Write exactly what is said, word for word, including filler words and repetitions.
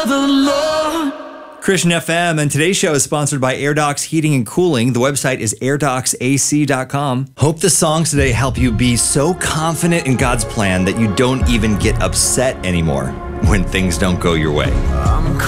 the Lord. Christian F M, and today's show is sponsored by AirDocs Heating and Cooling. The website is air docs A C dot com. Hope the songs today help you be so confident in God's plan that you don't even get upset anymore when things don't go your way. I'm